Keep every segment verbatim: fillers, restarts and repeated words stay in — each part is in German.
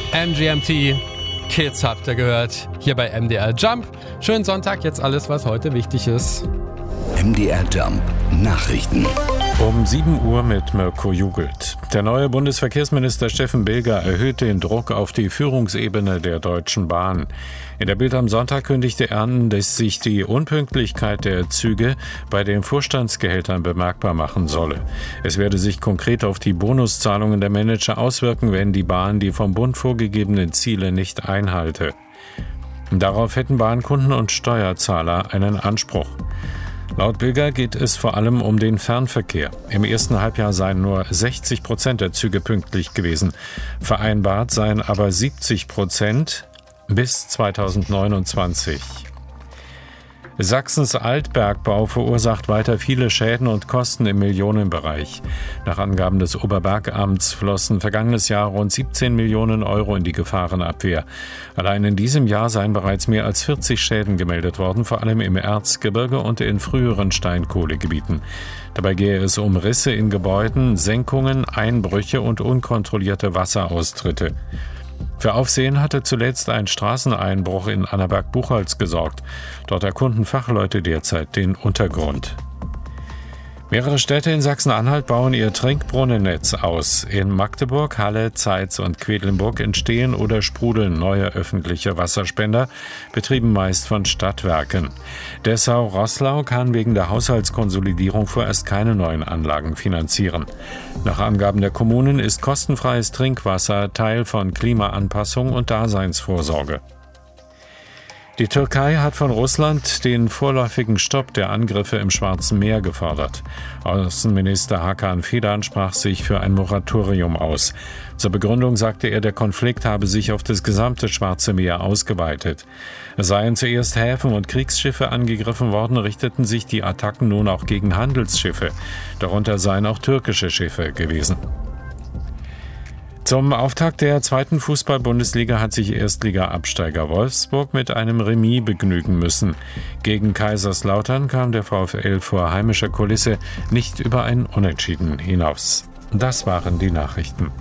M G M T, Kids habt ihr gehört, hier bei M D R Jump. Schönen Sonntag, jetzt alles, was heute wichtig ist. M D R Jump Nachrichten. Um sieben Uhr mit Mirko Jugelt. Der neue Bundesverkehrsminister Steffen Bilger erhöht den Druck auf die Führungsebene der Deutschen Bahn. In der Bild am Sonntag kündigte er an, dass sich die Unpünktlichkeit der Züge bei den Vorstandsgehältern bemerkbar machen solle. Es werde sich konkret auf die Bonuszahlungen der Manager auswirken, wenn die Bahn die vom Bund vorgegebenen Ziele nicht einhalte. Darauf hätten Bahnkunden und Steuerzahler einen Anspruch. Laut Bilger geht es vor allem um den Fernverkehr. Im ersten Halbjahr seien nur sechzig Prozent der Züge pünktlich gewesen. Vereinbart seien aber siebzig Prozent bis zweitausendneunundzwanzig. Sachsens Altbergbau verursacht weiter viele Schäden und Kosten im Millionenbereich. Nach Angaben des Oberbergamts flossen vergangenes Jahr rund siebzehn Millionen Euro in die Gefahrenabwehr. Allein in diesem Jahr seien bereits mehr als vierzig Schäden gemeldet worden, vor allem im Erzgebirge und in früheren Steinkohlegebieten. Dabei gehe es um Risse in Gebäuden, Senkungen, Einbrüche und unkontrollierte Wasseraustritte. Für Aufsehen hatte zuletzt ein Straßeneinbruch in Annaberg-Buchholz gesorgt. Dort erkunden Fachleute derzeit den Untergrund. Mehrere Städte in Sachsen-Anhalt bauen ihr Trinkbrunnennetz aus. In Magdeburg, Halle, Zeitz und Quedlinburg entstehen oder sprudeln neue öffentliche Wasserspender, betrieben meist von Stadtwerken. Dessau-Roßlau kann wegen der Haushaltskonsolidierung vorerst keine neuen Anlagen finanzieren. Nach Angaben der Kommunen ist kostenfreies Trinkwasser Teil von Klimaanpassung und Daseinsvorsorge. Die Türkei hat von Russland den vorläufigen Stopp der Angriffe im Schwarzen Meer gefordert. Außenminister Hakan Fidan sprach sich für ein Moratorium aus. Zur Begründung sagte er, der Konflikt habe sich auf das gesamte Schwarze Meer ausgeweitet. Es seien zuerst Häfen und Kriegsschiffe angegriffen worden, richteten sich die Attacken nun auch gegen Handelsschiffe. Darunter seien auch türkische Schiffe gewesen. Zum Auftakt der zweiten Fußball-Bundesliga hat sich Erstliga-Absteiger Wolfsburg mit einem Remis begnügen müssen. Gegen Kaiserslautern kam der VfL vor heimischer Kulisse nicht über ein Unentschieden hinaus. Das waren die Nachrichten.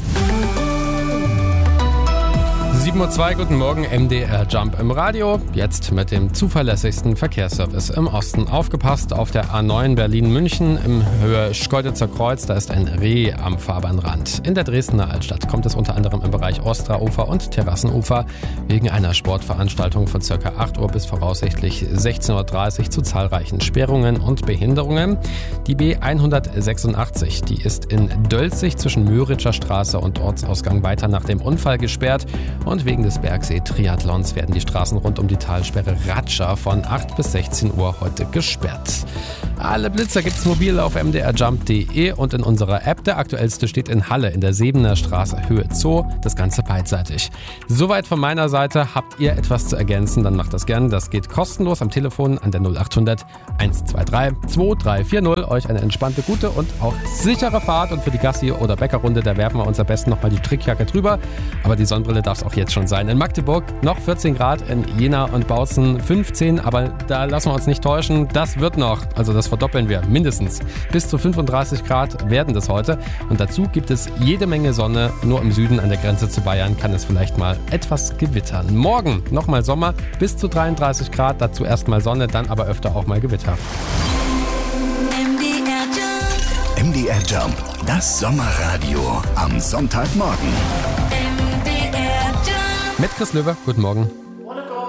sieben Uhr zwei, guten Morgen, M D R Jump im Radio. Jetzt mit dem zuverlässigsten Verkehrsservice im Osten. Aufgepasst auf der A neun Berlin-München im Höhe Schkeuditzer Kreuz. Da ist ein Reh am Fahrbahnrand. In der Dresdner Altstadt kommt es unter anderem im Bereich Ostraufer und Terrassenufer wegen einer Sportveranstaltung von ca. acht Uhr bis voraussichtlich sechzehn Uhr dreißig zu zahlreichen Sperrungen und Behinderungen. Die B hundertsechsundachtzig, die ist in Dölzig zwischen Möritscher Straße und Ortsausgang weiter nach dem Unfall gesperrt. Und wegen des Bergsee-Triathlons werden die Straßen rund um die Talsperre Ratscha von acht bis sechzehn Uhr heute gesperrt. Alle Blitzer gibt's mobil auf m d r jump punkt d e und in unserer App. Der aktuellste steht in Halle in der Sebener Straße, Höhe Zoo. Das Ganze beidseitig. Soweit von meiner Seite. Habt ihr etwas zu ergänzen, dann macht das gern. Das geht kostenlos am Telefon an der null acht hundert eins zwei drei zwei drei vier null. Euch eine entspannte, gute und auch sichere Fahrt. Und für die Gassi- oder Bäckerrunde, da werfen wir uns am besten nochmal die Strickjacke drüber. Aber die Sonnenbrille darf es auch jetzt schon sein. In Magdeburg noch vierzehn Grad, in Jena und Bautzen fünfzehn. Aber da lassen wir uns nicht täuschen. Das wird noch. Also das verdoppeln wir mindestens. Bis zu fünfunddreißig Grad werden das heute. Und dazu gibt es jede Menge Sonne. Nur im Süden an der Grenze zu Bayern kann es vielleicht mal etwas gewittern. Morgen nochmal Sommer bis zu dreiunddreißig Grad. Dazu erstmal Sonne, dann aber öfter auch mal Gewitter. M D R Jump. M D R Jump, das Sommerradio am Sonntagmorgen. Mit Chris Löwe, guten Morgen.